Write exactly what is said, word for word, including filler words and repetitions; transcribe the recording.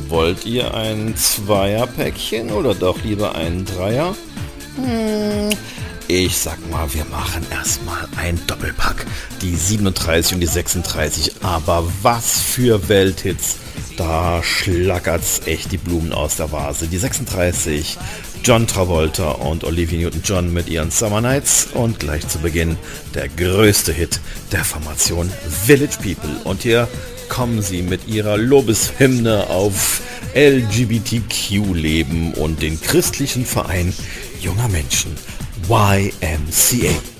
Wollt ihr ein Zweierpäckchen oder doch lieber einen Dreier? Hm, ich sag mal, wir machen erstmal ein Doppelpack. Die siebenunddreißig und die sechsunddreißig. Aber was für Welthits. Da schlackert's echt die Blumen aus der Vase. Die sechsunddreißig, John Travolta und Olivia Newton-John mit ihren Summer Nights. Und gleich zu Beginn der größte Hit der Formation Village People. Und hier kommen sie mit ihrer Lobeshymne auf L G B T Q-Leben und den christlichen Verein junger Menschen Y M C A.